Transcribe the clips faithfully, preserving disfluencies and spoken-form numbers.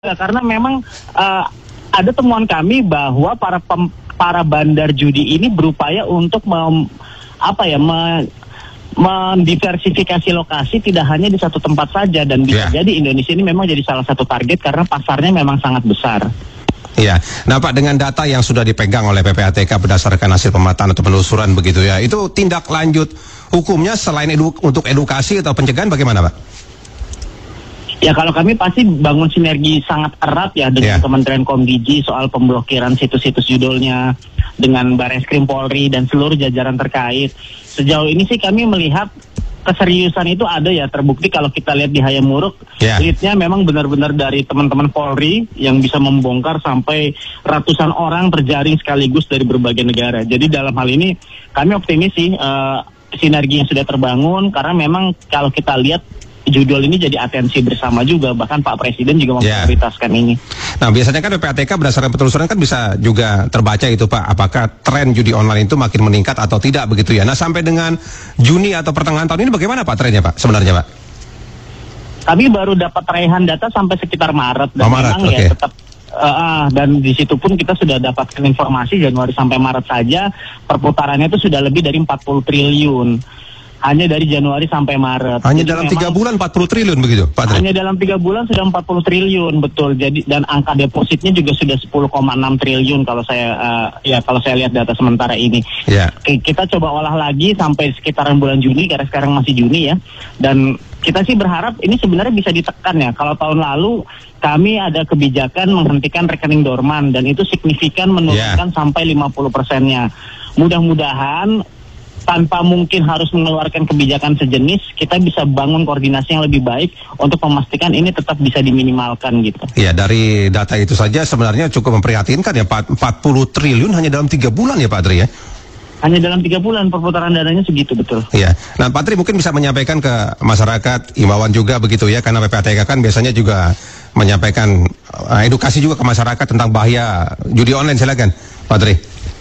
Ya, karena memang uh, ada temuan kami bahwa para pem, para bandar judi ini berupaya untuk mem, apa ya me, mendiversifikasi lokasi tidak hanya di satu tempat saja, dan bisa yeah. jadi Indonesia ini memang jadi salah satu target karena pasarnya memang sangat besar. Iya, nah Pak, dengan data yang sudah dipegang oleh P P A T K berdasarkan hasil pemataan atau penelusuran begitu ya, itu tindak lanjut hukumnya selain edu untuk edukasi atau pencegahan bagaimana Pak? Ya, kalau kami pasti bangun sinergi sangat erat ya dengan yeah. Kementerian Komdiji soal pemblokiran situs-situs judulnya, dengan Bareskrim Polri dan seluruh jajaran terkait. Sejauh ini sih kami melihat keseriusan itu ada ya, terbukti kalau kita lihat di Hayamuruk, yeah. leadnya memang benar-benar dari teman-teman Polri yang bisa membongkar sampai ratusan orang terjaring sekaligus dari berbagai negara. Jadi dalam hal ini kami optimis sih uh, sinergi yang sudah terbangun, karena memang kalau kita lihat judul ini jadi atensi bersama juga, bahkan Pak Presiden juga memprioritaskan yeah. ini. Nah, biasanya kan P P A T K berdasarkan penelusuran kan bisa juga terbaca itu Pak, apakah tren judi online itu makin meningkat atau tidak begitu ya. Nah, sampai dengan Juni atau pertengahan tahun ini bagaimana Pak trennya Pak sebenarnya Pak? Kami baru dapat raihan data sampai sekitar Maret, dan oh, Maret, memang okay. ya tetap Uh, dan di situ pun kita sudah dapatkan informasi Januari sampai Maret saja perputarannya itu sudah lebih dari empat puluh triliun. Hanya dari Januari sampai Maret. Hanya dalam tiga bulan empat puluh triliun begitu, Pak Tri? Hanya dalam tiga bulan sudah empat puluh triliun, betul. Jadi dan angka depositnya juga sudah sepuluh koma enam triliun kalau saya uh, ya kalau saya lihat data sementara ini. Yeah. Kita coba olah lagi sampai sekitaran bulan Juni, karena sekarang masih Juni ya. Dan kita sih berharap ini sebenarnya bisa ditekan ya. Kalau tahun lalu kami ada kebijakan menghentikan rekening dorman, dan itu signifikan menurunkan yeah. sampai lima puluh persennya. Mudah-mudahan tanpa mungkin harus mengeluarkan kebijakan sejenis, kita bisa bangun koordinasi yang lebih baik untuk memastikan ini tetap bisa diminimalkan gitu. Iya, dari data itu saja sebenarnya cukup memprihatinkan ya, empat puluh triliun hanya dalam tiga bulan ya Pak Tri ya? Hanya dalam tiga bulan perputaran dananya segitu, betul. Iya, nah Pak Tri mungkin bisa menyampaikan ke masyarakat, imbauan juga begitu ya, karena P P A T K kan biasanya juga menyampaikan uh, edukasi juga ke masyarakat tentang bahaya judi online. Silakan Pak Tri.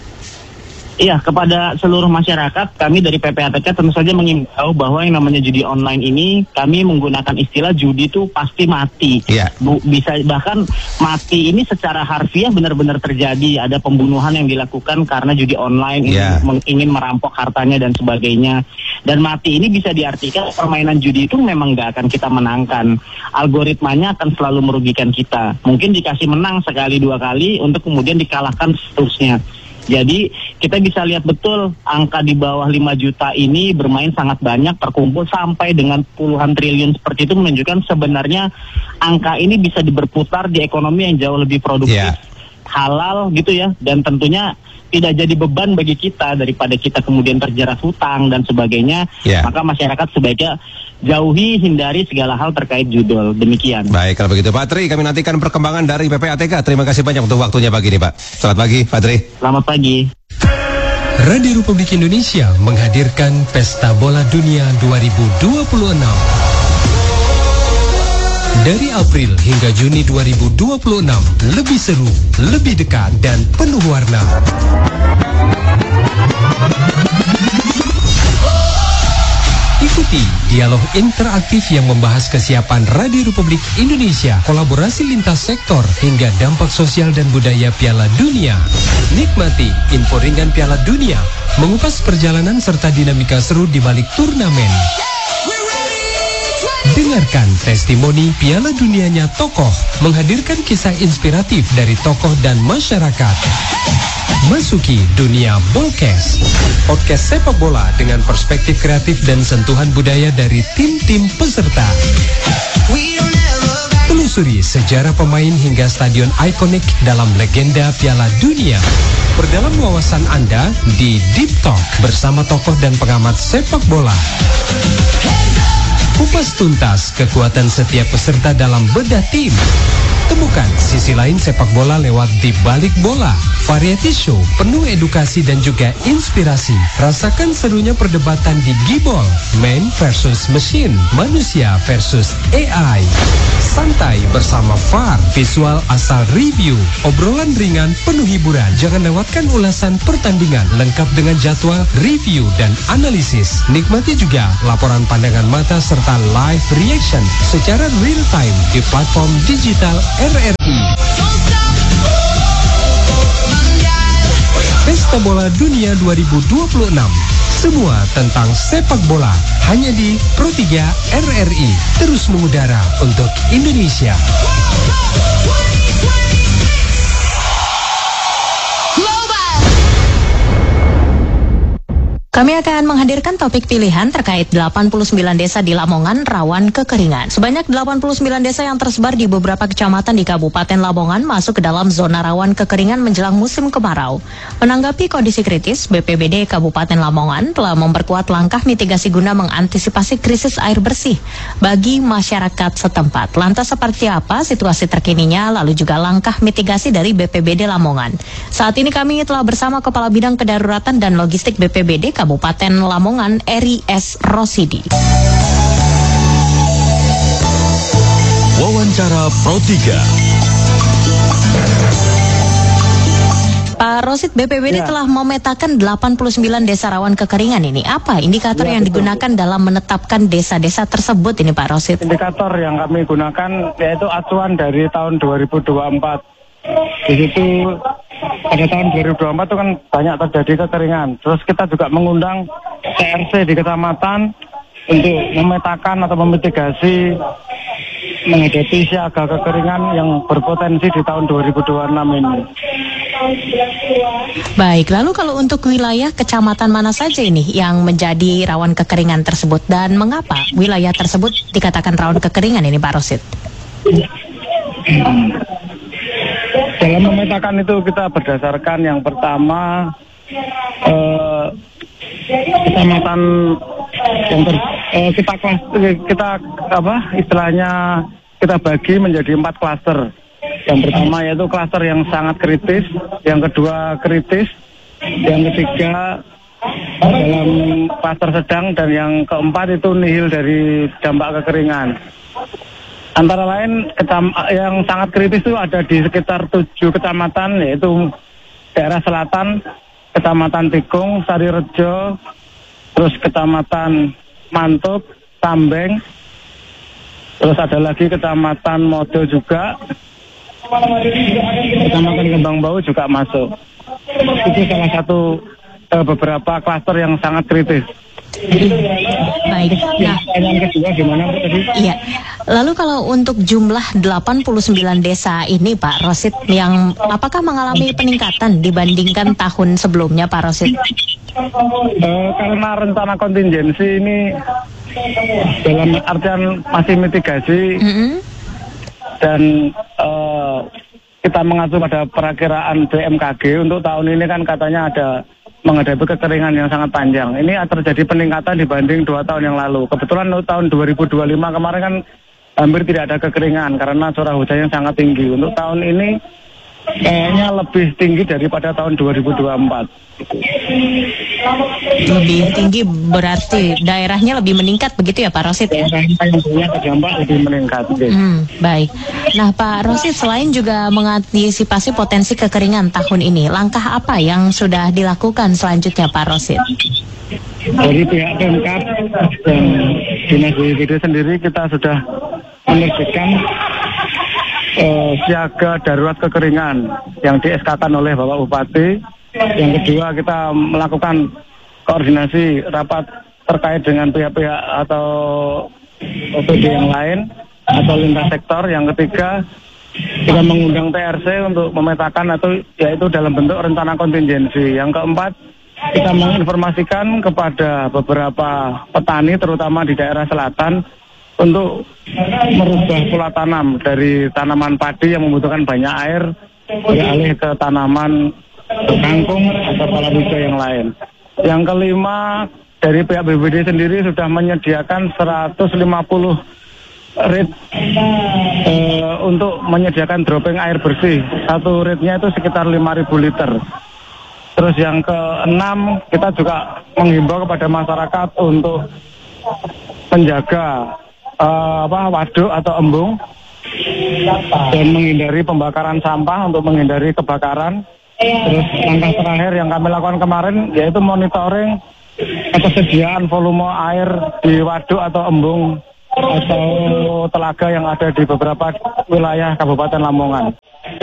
Iya, kepada seluruh masyarakat, kami dari P P A T K tentu saja mengimbau bahwa yang namanya judi online ini, kami menggunakan istilah judi itu pasti mati. Yeah. Bu, bisa bahkan mati ini secara harfiah benar-benar terjadi. Ada pembunuhan yang dilakukan karena judi online, yeah. ingin, ingin merampok hartanya dan sebagainya. Dan mati ini bisa diartikan permainan judi itu memang nggak akan kita menangkan. Algoritmanya akan selalu merugikan kita. Mungkin dikasih menang sekali dua kali untuk kemudian dikalahkan seterusnya. Jadi kita bisa lihat betul angka di bawah lima juta ini bermain sangat banyak, terkumpul sampai dengan puluhan triliun seperti itu, menunjukkan sebenarnya angka ini bisa berputar di ekonomi yang jauh lebih produktif, yeah. halal gitu ya, dan tentunya tidak jadi beban bagi kita daripada kita kemudian terjerat hutang dan sebagainya. Yeah. Maka masyarakat sebaiknya jauhi, hindari segala hal terkait judul. Demikian. Baik, kalau begitu Pak Tri, kami nantikan perkembangan dari P P A T K. Terima kasih banyak untuk waktunya pagi ini Pak. Selamat pagi Pak Tri. Selamat pagi. Radio Republik Indonesia menghadirkan Pesta Bola Dunia dua ribu dua puluh enam. Dari April hingga Juni dua ribu dua puluh enam, lebih seru, lebih dekat, dan penuh warna. Ikuti dialog interaktif yang membahas kesiapan Radio Republik Indonesia, kolaborasi lintas sektor, hingga dampak sosial dan budaya Piala Dunia. Nikmati info ringan Piala Dunia, mengupas perjalanan serta dinamika seru di balik turnamen. Dengarkan testimoni Piala Dunianya tokoh, menghadirkan kisah inspiratif dari tokoh dan masyarakat. Masuki dunia Bolkes, podcast sepak bola dengan perspektif kreatif dan sentuhan budaya dari tim-tim peserta. Telusuri sejarah pemain hingga stadion ikonik dalam legenda Piala Dunia. Perdalam wawasan Anda di Deep Talk bersama tokoh dan pengamat sepak bola. Kupas tuntas kekuatan setiap peserta dalam bedah tim. Temukan sisi lain sepak bola lewat Di Balik Bola, variety show penuh edukasi dan juga inspirasi. Rasakan serunya perdebatan di Gibol, man versus machine, manusia versus A I. Santai bersama V A R, visual asal review, obrolan ringan penuh hiburan. Jangan lewatkan ulasan pertandingan lengkap dengan jadwal, review, dan analisis. Nikmati juga laporan pandangan mata serta live reaction secara real time di platform digital R R I. Pesta Bola Dunia dua ribu dua puluh enam. Semua tentang sepak bola hanya di Pro tiga R R I. Terus mengudara untuk Indonesia. Kami akan menghadirkan topik pilihan terkait delapan puluh sembilan desa di Lamongan rawan kekeringan. Sebanyak delapan puluh sembilan desa yang tersebar di beberapa kecamatan di Kabupaten Lamongan masuk ke dalam zona rawan kekeringan menjelang musim kemarau. Menanggapi kondisi kritis, B P B D Kabupaten Lamongan telah memperkuat langkah mitigasi guna mengantisipasi krisis air bersih bagi masyarakat setempat. Lantas seperti apa situasi terkininya, lalu juga langkah mitigasi dari B P B D Lamongan. Saat ini kami telah bersama Kepala Bidang Kedaruratan dan Logistik B P B D Kabupaten Lamongan, Eri S. Rosidi. Wawancara Pro tiga. Pak Rosid, B P B D ya. telah memetakan delapan puluh sembilan desa rawan kekeringan ini. Apa indikator ya, yang betul. digunakan dalam menetapkan desa-desa tersebut ini, Pak Rosid? Indikator yang kami gunakan yaitu acuan dari tahun dua ribu dua puluh empat. Di situ pada tahun dua ribu dua puluh empat itu kan banyak terjadi kekeringan. Terus kita juga mengundang T R C di kecamatan untuk memetakan atau memitigasi menghadapi siaga kekeringan yang berpotensi di tahun dua ribu dua puluh enam ini. Baik, lalu kalau untuk wilayah kecamatan mana saja ini yang menjadi rawan kekeringan tersebut dan mengapa wilayah tersebut dikatakan rawan kekeringan ini, Pak Rosid? Dalam memetakan itu kita berdasarkan yang pertama eh, kecamatan yang ter, eh, kita kelas kita apa istilahnya kita bagi menjadi empat klaster. Yang pertama yaitu klaster yang sangat kritis, yang kedua kritis, yang ketiga dalam klaster sedang, dan yang keempat itu nihil dari dampak kekeringan. Antara lain kecam, yang sangat kritis itu ada di sekitar tujuh kecamatan, yaitu daerah selatan, kecamatan Tikung, Sarirejo, terus kecamatan Mantuk, Tambeng, terus ada lagi kecamatan Modo juga, kecamatan Kembang Bau juga masuk. Itu salah satu eh, beberapa klaster yang sangat kritis. Baik. Nah, yang kedua gimana Bu tadi? Iya. Lalu kalau untuk jumlah delapan puluh sembilan desa ini, Pak Rosid, yang apakah mengalami peningkatan dibandingkan tahun sebelumnya, Pak Rosid? Uh, karena rencana kontingensi ini dalam artian masih mitigasi, mm-hmm. dan uh, kita mengacu pada perakiraan B M K G untuk tahun ini kan katanya ada menghadapi kekeringan yang sangat panjang. Ini terjadi peningkatan dibanding dua tahun yang lalu. Kebetulan untuk tahun dua ribu dua puluh lima kemarin kan hampir tidak ada kekeringan karena curah hujan yang sangat tinggi. Untuk tahun ini kayaknya lebih tinggi daripada tahun dua ribu dua puluh empat. Lebih tinggi berarti daerahnya lebih meningkat begitu ya Pak Rosid ya? Daerah yang punya terdampak lebih meningkat. Hmm, baik. Nah Pak Rosid, selain juga mengantisipasi potensi kekeringan tahun ini, langkah apa yang sudah dilakukan selanjutnya Pak Rosid? Dari pihak Pemkab dan Dinas B P B D sendiri kita sudah menerbitkan uh, siaga darurat kekeringan yang di S K-kan oleh Bapak Bupati. Yang kedua, kita melakukan koordinasi rapat terkait dengan pihak-pihak atau O P D yang lain atau lintas sektor. Yang ketiga, kita mengundang T R C untuk memetakan atau yaitu dalam bentuk rencana kontingensi. Yang keempat, kita menginformasikan kepada beberapa petani terutama di daerah selatan untuk merubah pola tanam dari tanaman padi yang membutuhkan banyak air beralih ke tanaman kangkung atau palawija yang lain. Yang kelima, dari pihak B P B D sendiri sudah menyediakan seratus lima puluh rit eh, untuk menyediakan dropping air bersih. Satu ritnya itu sekitar lima ribu liter. Terus yang keenam, kita juga menghimbau kepada masyarakat untuk menjaga uh, apa waduk atau embung dan menghindari pembakaran sampah untuk menghindari kebakaran. Terus langkah terakhir yang kami lakukan kemarin yaitu monitoring ketersediaan volume air di waduk atau embung atau telaga yang ada di beberapa wilayah Kabupaten Lamongan.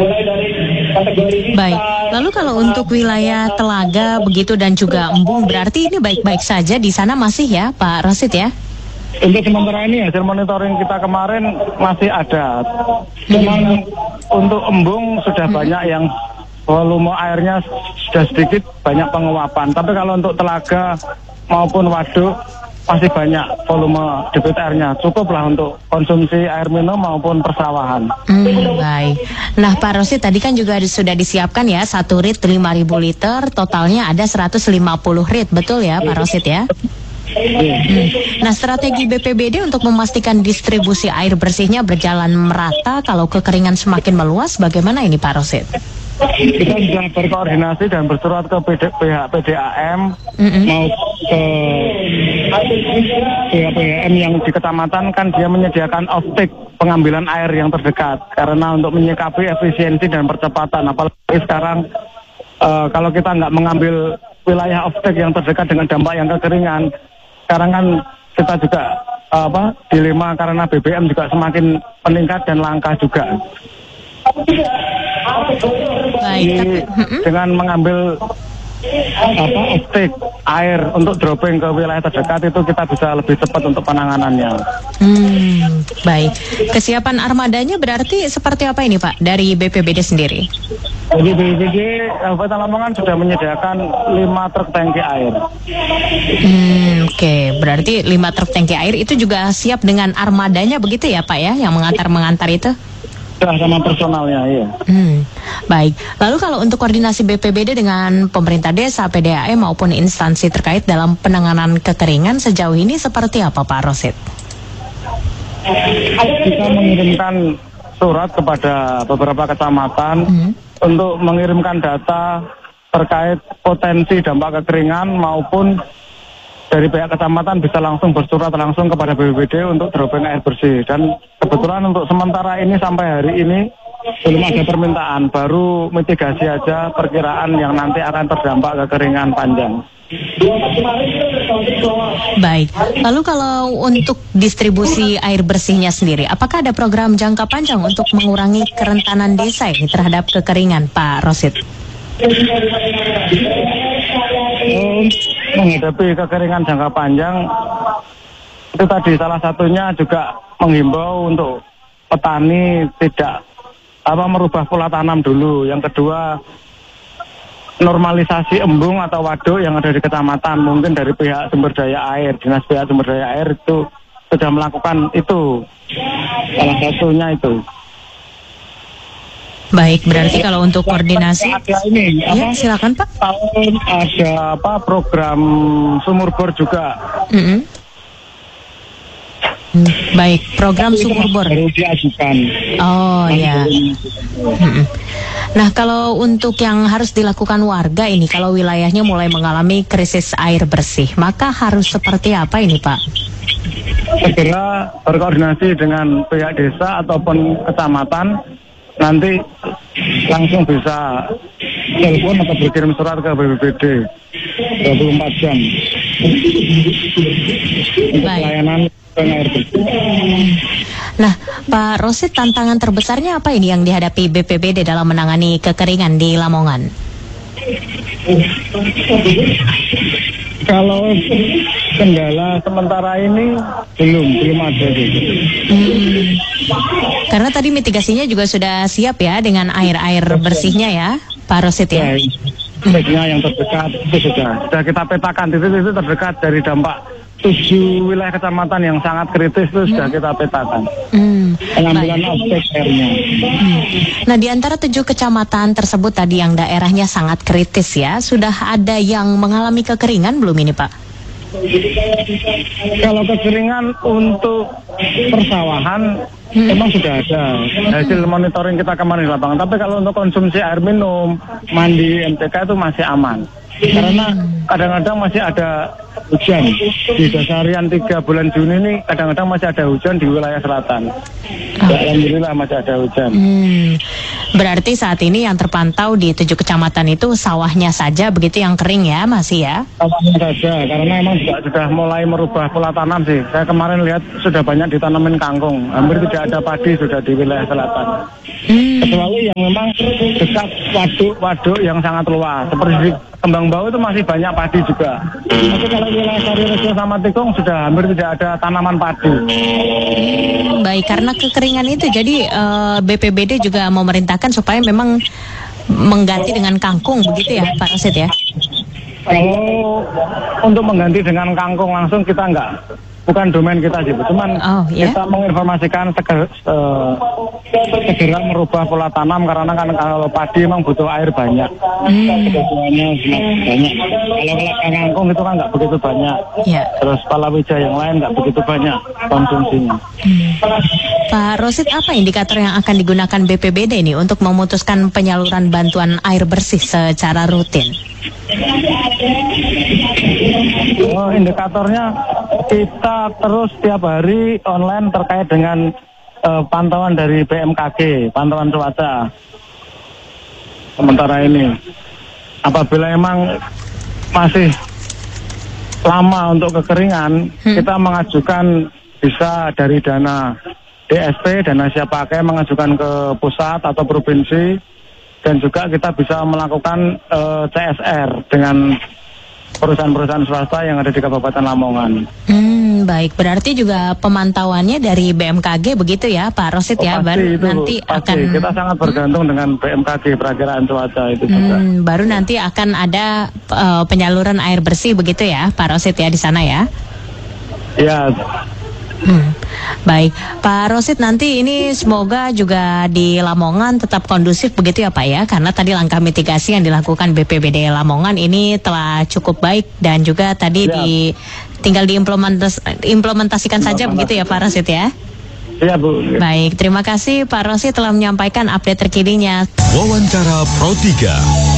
Baik, lalu kalau untuk wilayah Telaga begitu dan juga Embung, berarti ini baik-baik saja di sana masih ya Pak Rosid ya? Untuk sementara ini hasil monitoring kita kemarin masih ada. Cuman untuk Embung sudah hmm. banyak yang volume airnya sudah sedikit banyak penguapan. Tapi kalau untuk Telaga maupun waduk masih banyak volume debit airnya. Cukuplah untuk konsumsi air minum maupun persawahan. Hmm, baik. Nah Pak Rosid tadi kan juga sudah disiapkan ya satu rit lima ribu liter, totalnya ada seratus lima puluh rit, betul ya Pak Rosid ya? Hmm. Nah strategi B P B D untuk memastikan distribusi air bersihnya berjalan merata kalau kekeringan semakin meluas, bagaimana ini Pak Rosid? Kita sudah berkoordinasi dan bersurat ke pihak P D A M mm-hmm. mau ke pihak P D A M yang di kecamatan kan dia menyediakan off-take pengambilan air yang terdekat karena untuk menyikapi efisiensi dan percepatan. Apalagi sekarang uh, kalau kita nggak mengambil wilayah off-take yang terdekat dengan dampak yang kekeringan, sekarang kan kita juga uh, apa dilema karena B B M juga semakin meningkat dan langka juga. Baik, dengan mengambil apa optik air untuk dropping ke wilayah terdekat itu kita bisa lebih cepat untuk penanganannya. Hmm, baik. Kesiapan armadanya berarti seperti apa ini Pak dari B P B D sendiri? Jadi B P B D Kabupaten Lamongan sudah menyediakan lima truk tangki air. Hmm, Oke, okay. Berarti lima truk tangki air itu juga siap dengan armadanya begitu ya Pak ya, yang mengantar-mengantar itu? Sudah sama personalnya, iya. Hmm, baik. Lalu kalau untuk koordinasi B P B D dengan pemerintah desa, P D A M maupun instansi terkait dalam penanganan kekeringan sejauh ini seperti apa Pak Rosid? Kita mengirimkan surat kepada beberapa kecamatan hmm. untuk mengirimkan data terkait potensi dampak kekeringan maupun dari pihak kecamatan bisa langsung bersurat langsung kepada B P B D untuk dropping air bersih. Dan kebetulan untuk sementara ini sampai hari ini belum ada permintaan, baru mitigasi aja perkiraan yang nanti akan terdampak kekeringan panjang. Baik, lalu kalau untuk distribusi air bersihnya sendiri, apakah ada program jangka panjang untuk mengurangi kerentanan desa ini terhadap kekeringan Pak Rosid? Um, menghadapi kekeringan jangka panjang itu tadi salah satunya juga menghimbau untuk petani tidak apa merubah pola tanam dulu. Yang kedua normalisasi embung atau waduk yang ada di kecamatan, mungkin dari pihak sumber daya air, dinas pihak sumber daya air itu sudah melakukan itu, salah satunya itu. Baik, berarti kalau untuk koordinasi, ada ini, ya apa, silakan Pak. Tahun ada apa program sumur bor juga. Mm-hmm. Hmm, baik, program sumur bor. Baru diajukan. Oh ya. Mm-hmm. Nah, kalau untuk yang harus dilakukan warga ini, kalau wilayahnya mulai mengalami krisis air bersih, maka harus seperti apa ini Pak? Segera berkoordinasi dengan pihak desa ataupun kecamatan. Nanti langsung bisa telepon atau berkirim surat ke B P B D dua puluh empat jam untuk pelayanan air bersih. Nah, Pak Rosid, tantangan terbesarnya apa ini yang dihadapi B P B D dalam menangani kekeringan di Lamongan? Kalau kendala sementara ini belum belum ada gitu. Hmm. Karena tadi mitigasinya juga sudah siap ya dengan air-air bersihnya ya, Pak Rosid ya. Baiknya yang terdekat itu sudah sudah kita petakan titik-titik terdekat dari dampak tujuh wilayah kecamatan yang sangat kritis itu sudah kita petakan. Hmm. Pengambilan off-take airnya. Hmm. Nah, di antara tujuh kecamatan tersebut tadi yang daerahnya sangat kritis ya, sudah ada yang mengalami kekeringan belum ini Pak? Kalau kekeringan untuk persawahan hmm. memang sudah ada hasil monitoring kita kemarin di lapangan. Tapi kalau untuk konsumsi air minum, mandi, M T K itu masih aman. Karena kadang-kadang masih ada hujan. Di dasarian tiga bulan Juni ini kadang-kadang masih ada hujan di wilayah selatan. Ya, alhamdulillah masih ada hujan. Hmm. Berarti saat ini yang terpantau di tujuh kecamatan itu sawahnya saja begitu yang kering ya, masih ya? Sawahnya saja, karena memang juga sudah mulai merubah pola tanam sih. Saya kemarin lihat sudah banyak ditanamin kangkung, hampir tidak ada padi sudah di wilayah selatan. Hmm. Kecuali yang memang dekat waduk-waduk yang sangat luas, seperti di Kembang Bau itu masih banyak padi juga. Tapi kalau wilayah Sarirejo sama Tikung sudah hampir tidak ada tanaman padi. Hmm, baik, karena kekeringan itu jadi uh, B P B D juga memerintahkan supaya memang mengganti dengan kangkung begitu ya Pak Rosid ya? Kalau untuk mengganti dengan kangkung langsung kita enggak, bukan domain kita sih, cuman oh, yeah? kita menginformasikan seger, uh, segera merubah pola tanam karena kan kalau padi memang butuh air banyak, hmm. kebutuhannya banyak. Kalau kangkung itu kan nggak begitu banyak, yeah. Terus palawija yang lain nggak begitu banyak konsumsinya. Hmm. Pak Rosid, apa indikator yang akan digunakan B P B D nih untuk memutuskan penyaluran bantuan air bersih secara rutin? Oh, indikatornya kita terus tiap hari online terkait dengan uh, pantauan dari B M K G, pantauan cuaca. Sementara ini, apabila memang masih lama untuk kekeringan, hmm. kita mengajukan bisa dari dana D S P, dana siap pakai, mengajukan ke pusat atau provinsi, dan juga kita bisa melakukan uh, C S R dengan perusahaan-perusahaan swasta yang ada di Kabupaten Lamongan. Hmm, baik, berarti juga pemantauannya dari B M K G begitu ya Pak Rosid oh, ya? Pasti baru itu, nanti pasti. akan Kita sangat bergantung hmm? dengan B M K G, perakiraan cuaca itu hmm, juga. Baru nanti akan ada uh, penyaluran air bersih begitu ya Pak Rosid ya di sana ya? Ya. Hmm. Baik, Pak Rosid, nanti ini semoga juga di Lamongan tetap kondusif begitu ya Pak ya, karena tadi langkah mitigasi yang dilakukan B P B D Lamongan ini telah cukup baik dan juga tadi ya. di tinggal diimplementas, implementasikan saja begitu ya Pak Rosid ya. Iya Bu. Baik, terima kasih Pak Rosid telah menyampaikan update terkininya. Wawancara Pro tiga.